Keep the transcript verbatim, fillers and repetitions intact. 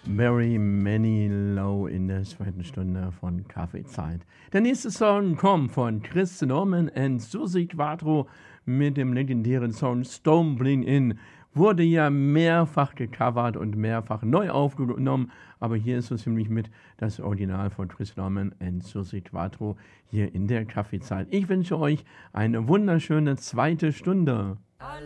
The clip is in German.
Very Many Low in der zweiten Stunde von Kaffeezeit. Der nächste Song kommt von Chris Norman und Susi Quattro mit dem legendären Song Stumbling In. Wurde ja mehrfach gecovert und mehrfach neu aufgenommen, aber hier ist so ziemlich mit das Original von Chris Norman und Susi Quattro hier in der Kaffeezeit. Ich wünsche euch eine wunderschöne zweite Stunde.